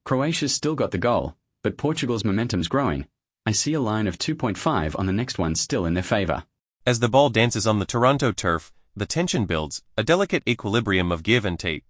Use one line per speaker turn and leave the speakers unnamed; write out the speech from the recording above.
Croatia's still got the goal, but Portugal's momentum's growing. I see a line of 2.5 on the next one still in their favour.
As the ball dances on the Toronto turf, the tension builds, a delicate equilibrium of give and take.